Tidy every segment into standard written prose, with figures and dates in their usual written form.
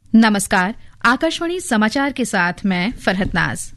नमस्कार, आकाशवाणी समाचार के साथ मैं फरहत नाज।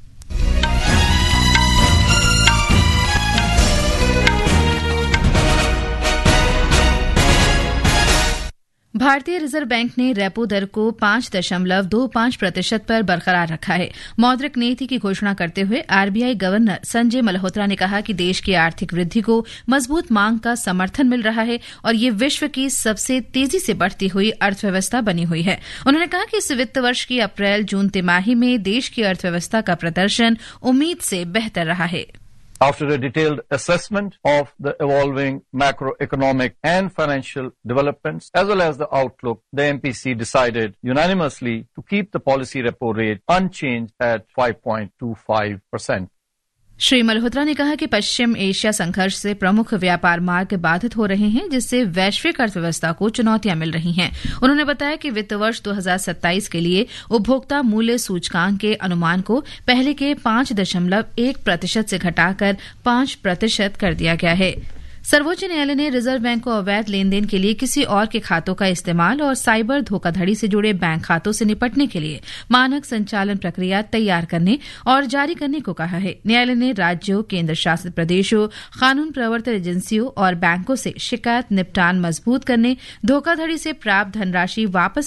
भारतीय रिजर्व बैंक ने रेपो दर को 5.25% पर बरकरार रखा है। मौद्रिक नीति की घोषणा करते हुए आरबीआई गवर्नर संजय मल्होत्रा ने कहा कि देश की आर्थिक वृद्धि को मजबूत मांग का समर्थन मिल रहा है और ये विश्व की सबसे तेजी से बढ़ती हुई अर्थव्यवस्था बनी हुई है। उन्होंने कहा कि इस वित्त वर्ष की अप्रैल-जून तिमाही में देश की अर्थव्यवस्था का प्रदर्शन उम्मीद से बेहतर रहा है। After a detailed assessment of the evolving macroeconomic and financial developments as well as the outlook, the MPC decided unanimously to keep the policy repo rate unchanged at 5.25%. Shri Malhotra ने कहा कि पश्चिम एशिया संघर्ष से प्रमुख व्यापार मार्ग बाधित हो रहे हैं, जिससे वैश्विक अर्थव्यवस्था को चुनौतियां मिल रही हैं। उन्होंने बताया कि वित्त वर्ष 2027 के लिए उपभोक्ता मूल्य सूचकांक के अनुमान को पहले के 5.1% से घटाकर 5% कर दिया गया है। सर्वोच्च न्यायालय ने रिजर्व बैंक को अवैध लेन देन के लिए किसी और के खातों का इस्तेमाल और साइबर धोखाधड़ी से जुड़े बैंक खातों से निपटने के लिए मानक संचालन प्रक्रिया तैयार करने और जारी करने को कहा है। न्यायालय ने राज्यों, केंद्र शासित प्रदेशों, कानून प्रवर्तन एजेंसियों और बैंकों से शिकायत निपटान मजबूत करने, धोखाधड़ी से प्राप्त धनराशि वापस